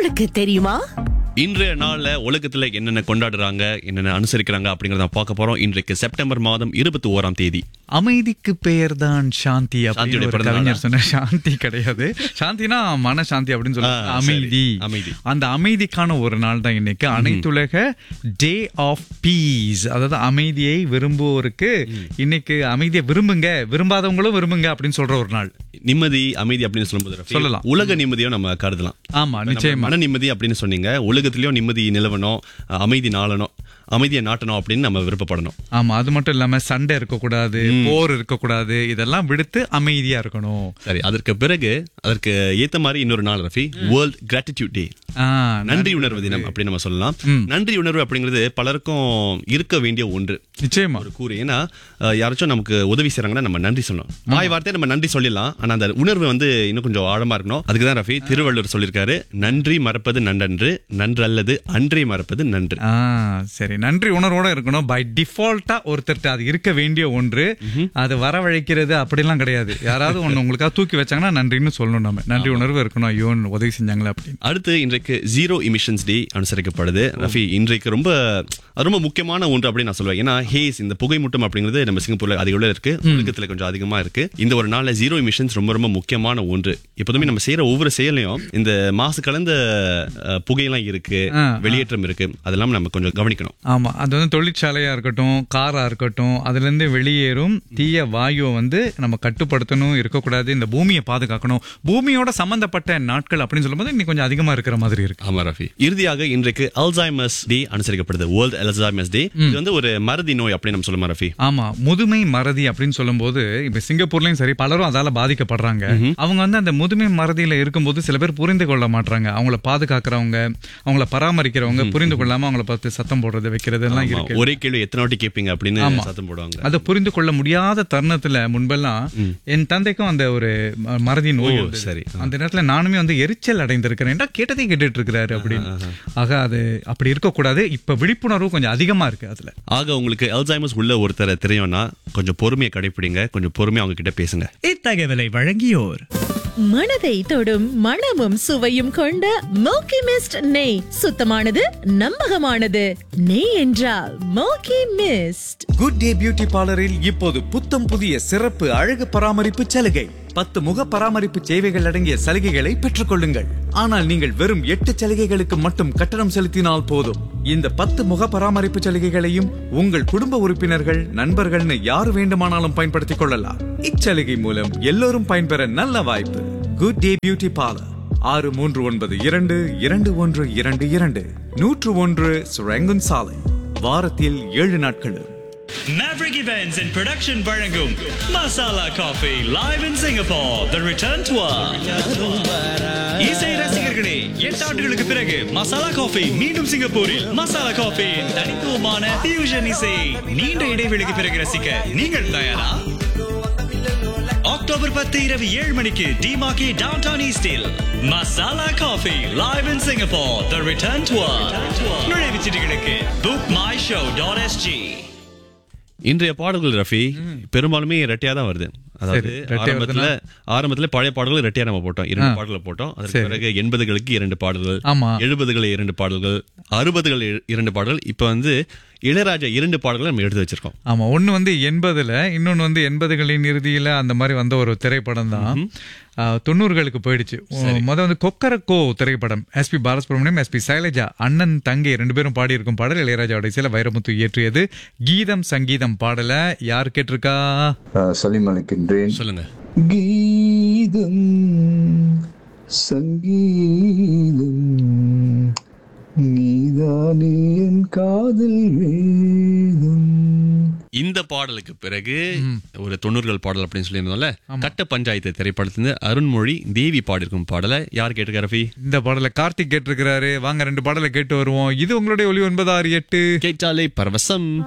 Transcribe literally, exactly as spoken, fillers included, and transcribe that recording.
உங்களுக்கு தெரியுமா? இன்றைய நாள்ல உலகத்துல என்னென்ன கொண்டாடுறாங்க, என்னென்ன அனுசரிக்கிறாங்க அப்படிங்கறத பார்க்க போறோம். இன்றைக்கு செப்டம்பர் மாதம் இருபத்தி ஓராம் தேதி. அமைதிக்கு பெயர் தான் சாந்தி அப்படின்னு சாந்தியுடைய ஒரு பிறந்த கவிஞர் நாளா? சொன்ன. சாந்தி கிடையாது, சாந்தினா மன சாந்தி அப்படின்னு சொல்லுவாங்க. ஆ, சரி. அமைதி, அமைதி. அந்த அமைதிக்கான ஒரு நாள் தான் இன்னைக்கு. அனைத்துலக டே ஆஃப் பீஸ், அதாவது அமைதியை விரும்புவோருக்கு இன்னைக்கு அமைதியை விரும்புங்க, விரும்பாதவங்களும் விரும்புங்க அப்படின்னு சொல்ற ஒரு நாள். நிம்மதி, அமைதி அப்படின்னு சொல்லும்போது ரஃபி, சொல்லலாம். உலக நிம்மதியும் நம்ம கருதலாம். ஆமா, நிச்சயமா. மன நிம்மதி அப்படின்னு சொன்னீங்க, உலகத்திலயும் நிம்மதி நிலவணும், அமைதி நாளணும், அமைதியை நாட்டணும் அப்படின்னு நம்ம விருப்பப்படணும். ஆமா, அது மட்டும் இல்லாம சண்டை இருக்கக்கூடாது, போர் இருக்கக்கூடாது, இதெல்லாம் விடுத்து அமைதியா இருக்கணும். சரி, அதற்கு பிறகு அதற்கு ஏத்த மாதிரி இன்னொரு நாள் ரஃபி, வேர்ல்ட் கிராட்டிடியூட் டே, நன்றி உணர்வு தினம் அப்படின்னு நம்ம சொல்லலாம். நன்றி உணர்வு அப்படிங்கிறது பலருக்கும் இருக்க வேண்டிய ஒன்று, நிச்சயமா ஒரு கூறு. ஏன்னா அஹ், யாராச்சும் நமக்கு உதவி செய்யறாங்கன்னா நம்ம நன்றி சொல்லணும். வாய் வார்த்தையை நம்ம நன்றி சொல்லிடலாம், ஆனா அந்த உணர்வு வந்து இன்னும் கொஞ்சம் ஆழமா இருக்கணும். அதுக்குதான் ரஃபி திருவள்ளுவர் சொல்லியிருக்காரு, நன்றி மறப்பது நன்றன்று, நன்றல்லது அன்றே மறப்பது நன்று. ஆ, சரி, நன்றி உணர்வோட இருக்கணும். பை டிஃபால்ட்டா ஒருத்தர்ட்ட அது இருக்க வேண்டிய ஒன்று, அது வரவழைக்கிறது அப்படிலாம் கிடையாது. யாராவது ஒண்ணு உங்களுக்காக தூக்கி வச்சாங்கன்னா நன்றின்னு சொல்லணும். நம்ம நன்றி உணர்வு இருக்கணும், ஐயோ உதவி செஞ்சாங்களே அப்படின்னு. அடுத்து இன்றைக்கு ஜீரோ எமிஷன்ஸ் டே அனுசரிக்கப்படுது ரஃபி. இன்றைக்கு ரொம்ப ரொம்ப முக்கியமான ஒன்று அப்படின்னு நான் சொல்லுவேன். ஏன்னா ஹேஸ், இந்த புகை மூட்டம் அப்படிங்கிறது நம்ம சிங்கப்பூர்ல அதிக அளவுல இருக்கு, உலகத்துல கொஞ்சம் அதிகமா இருக்கு. இந்த ஒரு நாள்ல ஜீரோ எமிஷன்ஸ் ரொம்ப ரொம்ப முக்கியமான ஒன்று. எப்போதுமே நம்ம செய்யற ஒவ்வொரு செயலையும் இந்த மாசு கலந்த அஹ், புகையெல்லாம் இருக்கு, வெளியேற்றம் இருக்கு, அதெல்லாம் நம்ம கொஞ்சம் கவனிக்கணும். ஆமா, அது வந்து தொழிற்சாலையா இருக்கட்டும், காரா இருக்கட்டும், அதுல இருந்து வெளியேறும் தீய வாயுவை வந்து நம்ம கட்டுப்படுத்தணும், இருக்கக்கூடாது, இந்த பூமியை பாதுகாக்கணும். பூமியோட சம்பந்தப்பட்ட நாட்கள் அப்படின்னு சொல்லும்போது இன்னைக்கு கொஞ்சம் அதிகமா இருக்கிற மாதிரி இருக்கு. ஆமா ரஃபி. இறுதியாக இன்றைக்கு அல்சைமர்ஸ் டே அனுசரிக்கப்படுது, வேர்ல்ட் அல்சைமர்ஸ் டே. இது வந்து ஒரு மறதி நோய் அப்படின்னு நம்ம சொல்லுமா ரஃபி? ஆமா, முதுமை மறதி அப்படின்னு சொல்லும் போது இப்ப சிங்கப்பூர்லயும் சரி பலரும் அதால பாதிக்கப்படுறாங்க. அவங்க வந்து அந்த முதுமை மறதியில இருக்கும்போது சில பேர் புரிந்து கொள்ள மாட்டாங்க. அவங்கள பாதுகாக்கிறவங்க, அவங்கள பராமரிக்கிறவங்க புரிந்து கொள்ளாம அவங்கள பார்த்து சத்தம் போடுறது, வைக்கிறது எல்லாம் இருக்கு. ஒரே கேள்வி எத்தனை வாட்டி கேட்பீங்க அப்படின்னு சத்தம் போடுவாங்க. அதை புரிந்து கொள்ள முடியாத தருணத்துல முன்பெல்லாம் என் தந்தைக்கும் அந்த ஒரு ம- மறதி நோய் இருந்தது. சரி. அந்த நேரத்துல நானுமே வந்து எரிச்சல் அடைந்திருக்கிறேன். ஏன்டா கேட்டதே கேட்டுட்டு இருக்கிறாரு அப்படின்னு. ஆக அது அப்படி இருக்கக்கூடாது. இப்ப விழிப்புணர்வு கொஞ்சம் அதிகமா இருக்கு அதுல. ஆக உங்களுக்கு அல்சைமர்ஸ் உள்ள ஒருத்தரை தெரியும்னா கொஞ்சம் பொறுமையை கடைப்பிடிங்க, கொஞ்சம் பொறுமையா அவங்க கிட்ட பேசுங்க. இத்தகவலை வழங்கியோர் மனதை தொடும் மணமும் சுவையும் கொண்ட மோக்கி மிஸ்ட் நெய். சுத்தமானது, நம்பகமானது. நெய் என்றால் மோக்கி மிஸ்ட். குட் டே பியூட்டி பார்லரில் இப்போது புத்தம் புதிய சிறப்பு அழகு பராமரிப்பு சலுகை. பத்து முக பராமரிப்பு சேவைகள் அடங்கிய சலுகைகளை பெற்றுக் கொள்ளுங்கள். ஆனால் நீங்கள் வெறும் எட்டு சலுகைகளுக்கு மட்டும் கட்டணம் செலுத்தினால் போதும். இந்த பத்து முக பராமரிப்பு சலுகைகளையும் உங்கள் குடும்ப உறுப்பினர்கள், நண்பர்கள்னு யார் வேண்டுமானாலும் பயன்படுத்திக் கொள்ளலாம். இச்சலுகை மூலம் எல்லோரும் பயன்பெற நல்ல வாய்ப்பு. குட் டே பியூட்டி பார்லர், ஆறு மூன்று ஒன்பது இரண்டு இரண்டு ஒன்று இரண்டு இரண்டு நூற்று ஒன்று சுரங்கன் சாலை. வாரத்தில் ஏழு நாட்களும். Maverick Events and Production வழங்கும் Masala Coffee live in Singapore, the return tour. இசை ரசிகர்களே, எட்டு ஆண்டுகளுக்கு பிறகு மசாலா காஃபி மீண்டும் சிங்கப்பூரில். மசாலா காஃபி தனித்துவமான ஃபியூஷன் இசை நீண்ட இடைவெளிக்கு பிறகு ரசிக்க நீங்கள் தயாரா? அக்டோபர் பத்து இரவு ஏழு மணிக்கு டிமாக்கி டவுன் டவுன் ஈஸ்டில் masala coffee live in Singapore, the return tour. நுழைவுச் சீட்டுகளுக்கு book my show dot s g. இன்றைய பாடல்கள் ரஃபி பெரும்பாலுமே ரெட்டையா தான் வருது. அதாவது சரி, ரெட்டையா ஆரம்பத்துல ஆரம்பத்துல பழைய பாடல்கள் ரெட்டையா நம்ம போட்டோம், இரண்டு பாடல்கள் போட்டோம். அதற்கு பிறகு எண்பதுகளுக்கு இரண்டு பாடல்கள், ஆமா. எழுபதுகள் இரண்டு பாடல்கள், அறுபதுகள் இரண்டு பாடல்கள், இப்ப வந்து இளையராஜா இரண்டு பாடல்களை நம்ம எடுத்து வச்சிருக்கோம். ஆமா, ஒண்ணு வந்து எண்பதுல, இன்னொன்னு வந்து எண்பதுகளின் இறுதியில அந்த மாதிரி வந்த ஒரு திரைப்படம் தான். தொண்ணூறுகளுக்கு போயிடுச்சு. முத வந்து கொக்கரக்கோ திரைப்படம், S B Balasubramaniam, S B Shailaja, அண்ணன் தங்கை ரெண்டு பேரும் பாடி இருக்கும் பாடல். இளையராஜாவோட இசையில வைரமுத்து இயற்றியது. கீதம் சங்கீதம் பாடல யார் கேட்டிருக்கா? சலீம் அளிக்கின்றேன். சொல்லுங்க. கீதம் சங்கீதம் நீதானே என் காதல் வேதம். இந்த பாடலுக்கு பிறகு ஒரு தொண்ணூறுகள் பாடல் அப்படின்னு சொல்லியிருந்தோம்ல, கட்ட பஞ்சாயத்து திரைப்படத்திலிருந்து அருண்மொழி தேவி பாடிருக்கும் பாடலை யார் கேட்டிருக்கா ரஃபி? இந்த பாடலை கார்த்திக் கேட்டிருக்கிறாரு. வாங்க ரெண்டு பாடலை கேட்டு வருவோம். இது உங்களுடைய ஒலி ஒன்பது ஆறு எட்டு கேட்டாலே பரவசம்.